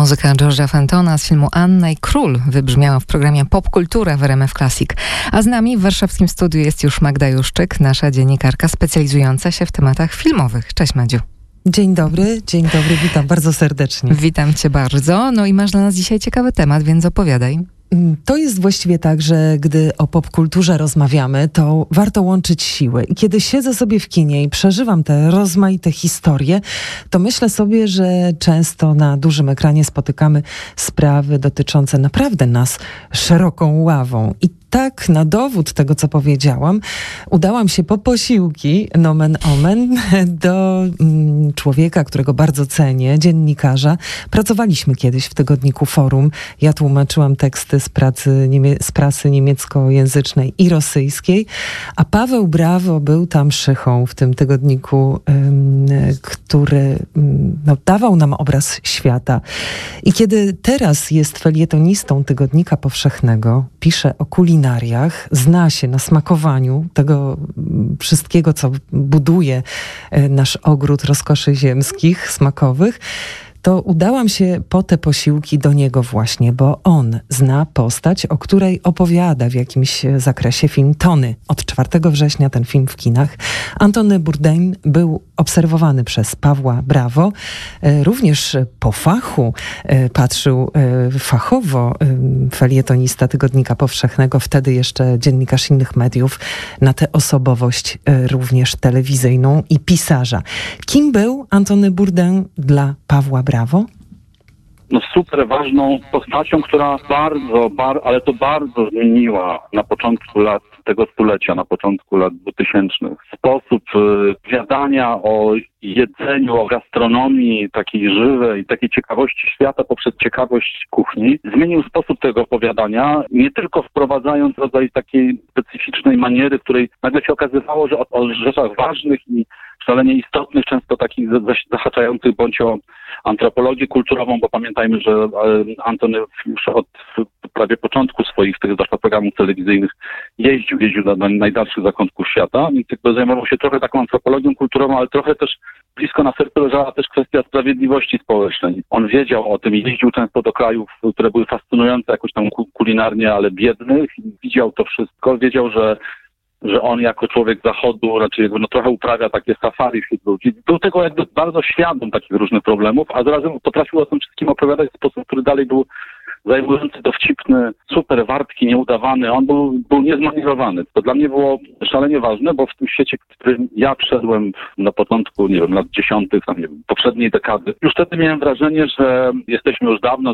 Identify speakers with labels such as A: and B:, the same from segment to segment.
A: Muzyka George'a Fentona z filmu Anna i Król wybrzmiała w programie Popkultura w RMF Classic. A z nami w warszawskim studiu jest już Magda Juszczyk, nasza dziennikarka specjalizująca się w tematach filmowych. Cześć Madziu.
B: Dzień dobry, witam bardzo serdecznie.
A: Witam cię bardzo. No i masz dla nas dzisiaj ciekawy temat, więc opowiadaj.
B: To jest właściwie tak, że gdy o popkulturze rozmawiamy, to warto łączyć siły. I kiedy siedzę sobie w kinie i przeżywam te rozmaite historie, to myślę sobie, że często na dużym ekranie spotykamy sprawy dotyczące naprawdę nas szeroką ławą. I tak, na dowód tego, co powiedziałam, udałam się po posiłki, nomen omen, do człowieka, którego bardzo cenię, dziennikarza. Pracowaliśmy kiedyś w tygodniku Forum. Ja tłumaczyłam teksty z prasy niemieckojęzycznej i rosyjskiej, a Paweł Brawo był tam szychą w tym tygodniku, który dawał nam obraz świata. I kiedy teraz jest felietonistą Tygodnika Powszechnego, pisze o kulinariach, zna się na smakowaniu tego wszystkiego, co buduje nasz ogród rozkoszy ziemskich, smakowych, to udałam się po te posiłki do niego właśnie, bo on zna postać, o której opowiada w jakimś zakresie film Tony. Od 4 września ten film w kinach. Antony Bourdain był obserwowany przez Pawła Brawo. Również po fachu patrzył fachowo felietonista Tygodnika Powszechnego, wtedy jeszcze dziennikarz innych mediów, na tę osobowość również telewizyjną i pisarza. Kim był Antony Bourdain dla Pawła Brawo?
C: Super ważną postacią, która bardzo zmieniła na początku lat tego stulecia, na początku lat 2000 sposób opowiadania o jedzeniu, o gastronomii takiej żywej, takiej ciekawości świata poprzez ciekawość kuchni. Zmienił sposób tego opowiadania, nie tylko wprowadzając rodzaj takiej specyficznej maniery, w której nagle się okazywało, że o rzeczach ważnych i szalenie istotnych, często takich zahaczających bądź o antropologię kulturową, bo pamiętajmy, że Antony już od prawie początku swoich tych programów telewizyjnych jeździł do najdalszych zakątków świata, więc jakby zajmował się trochę taką antropologią kulturową, ale trochę też blisko na sercu leżała też kwestia sprawiedliwości społecznej. On wiedział o tym, jeździł często do krajów, które były fascynujące jakoś tam kulinarnie, ale biednych, widział to wszystko, wiedział, że on jako człowiek zachodu raczej trochę uprawia takie safari wśród ludzi. Był tego jakby bardzo świadom takich różnych problemów, a zarazem potrafił o tym wszystkim opowiadać w sposób, który dalej był zajmujący, dowcipny, super wartki, nieudawany. On był niezmanierowany. To dla mnie było szalenie ważne, bo w tym świecie, w którym ja wszedłem na początku, lat 10., poprzedniej dekady, już wtedy miałem wrażenie, że jesteśmy już dawno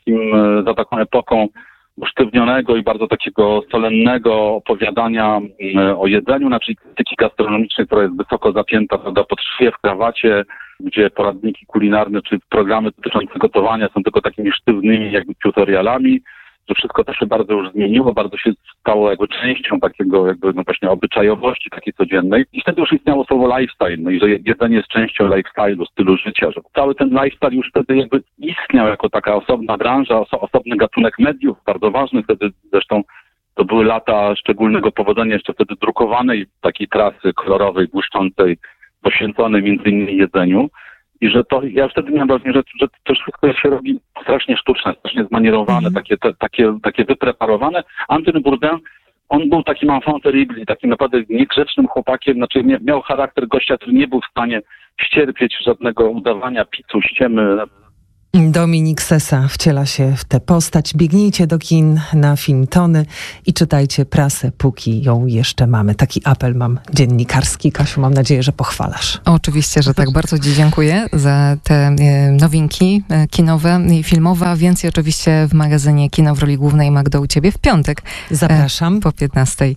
C: za taką epoką usztywnionego i bardzo takiego solennego opowiadania o jedzeniu, czyli krytyki gastronomicznej, która jest wysoko zapięta, pod szyję, w krawacie, gdzie poradniki kulinarne czy programy dotyczące gotowania są tylko takimi sztywnymi jakby tutorialami, że wszystko to się bardzo już zmieniło, bardzo się stało jakby częścią takiego właśnie obyczajowości takiej codziennej. I wtedy już istniało słowo lifestyle, i że jedzenie jest częścią lifestyle'u, stylu życia, że cały ten lifestyle już wtedy jakby istniał jako taka osobna branża, osobny gatunek mediów, bardzo ważny wtedy zresztą. To były lata szczególnego powodzenia jeszcze wtedy drukowanej takiej trasy kolorowej, błyszczącej, poświęconej między innymi jedzeniu. I że ja wtedy miałem wrażenie, że to wszystko się robi strasznie sztuczne, strasznie zmanierowane, takie wypreparowane. Antony Bourdain, on był takim enfant terrible, takim naprawdę niegrzecznym chłopakiem, miał charakter gościa, który nie był w stanie ścierpieć żadnego udawania, picu, ściemy.
B: Dominik Sessa wciela się w tę postać. Biegnijcie do kin na film Tony i czytajcie prasę, póki ją jeszcze mamy. Taki apel mam dziennikarski. Kasiu, mam nadzieję, że pochwalasz.
A: Oczywiście, że tak. Bardzo ci dziękuję za te nowinki kinowe i filmowe. A więcej oczywiście w magazynie Kino w roli głównej Magdo u ciebie w piątek.
B: Zapraszam.
A: Po 15:00.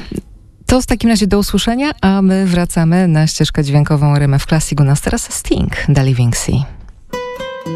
A: To w takim razie do usłyszenia, a my wracamy na ścieżkę dźwiękową RMF Classic. U nas teraz Sting, The Living Sea.